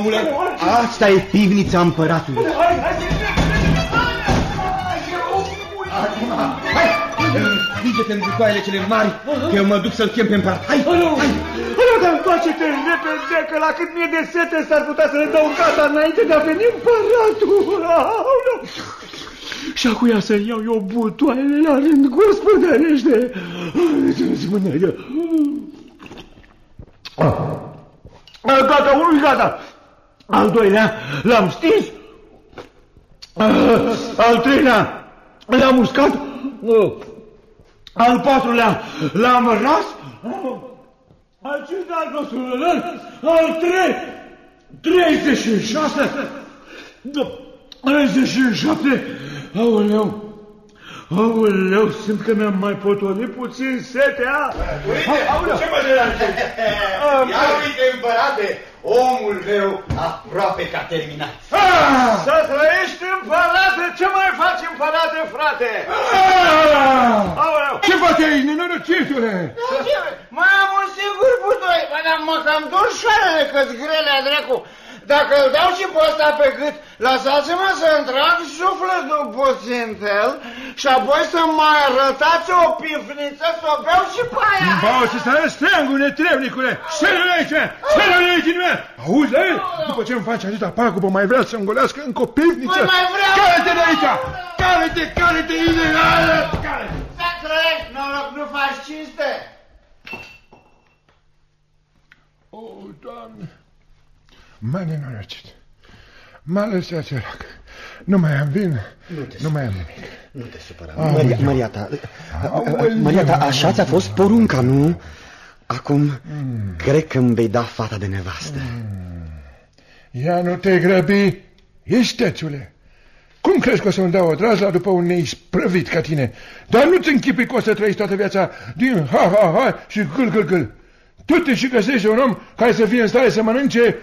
omule. Asta e pivnița împăratului. Hai, vinge-te în butoaiele cele mari, că eu mă duc să-l chem pe împărat. Hai, hai! Dar întoarce-te repede, că la cât mie de sete s-ar putea să ne dau gata înainte de a veni împăratul. Și acuia să-mi iau eu butoaiele la rând, gospodărește. Gata, unul gata. Al doilea l-am stins. Al treilea l-am uscat. Al patrulea l-am ras. Al cincilea al nostru al 36, 37, aoleu, simt că mi-am mai potolit puțin setea. Ce mă deranjezi? Ia uite, împărate, omul meu aproape că a terminat. Să trăiești, împărate, ce mai faci, împărate, frate? Aoleu! Ce faci aici, nenorocitule? Mai am un singur butoi, mă cam dor șoarele că-ți grele, dracu. Dacă îl dau și pe ăsta pe gât, lăsați-mă să-mi trag sufletul puțin pe el și apoi să mai arătați o pifniță să o beau și pe aia. Bau și să răstreangul, netrebnicule! Șeră-l aici! Șeră-l aici din mea! Auzi, da? După ce îmi faci atâta pagubă, mai vrea să-mi golească încă o pivniță? Mai vreau! Care-te de aici! Care-te, ilegală! Care-te! Să trăiești, noroc, nu faci cinste! O, Doamne! M-a nenorocit. M-a lăsat sărac. Nu mai am vin, nu mai am nimic. Nu te supăra. Maria ta, așa ți-a fost porunca, nu? Acum, cred că îmi vei da fata de nevastă. Ia nu te grăbi, istețule. Cum crezi că o să-mi dau o drazla după un neisprăvit ca tine? Dar nu-ți închipui că o să trăiești toată viața din ha-ha-ha și gâl-gâl-gâl. Tu te și găsești un om care să fie în stare să mănânce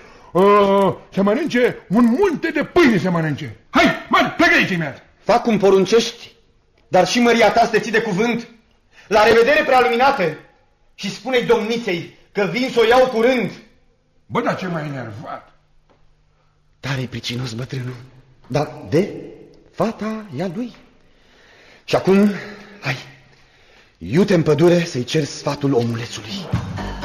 un munte de pâine să mănânce. Hai, mă, plecă aici imediat. Fac cum poruncești, dar și măria ta să te ții de cuvânt. La revedere, prealuminate, și spune-i domniței că vin să o iau curând. Bă, dar ce m-ai enervat. Tare pricinos, bătrânul. Dar fata e a lui. Și acum, hai, iute în pădure să-i cer sfatul omulețului.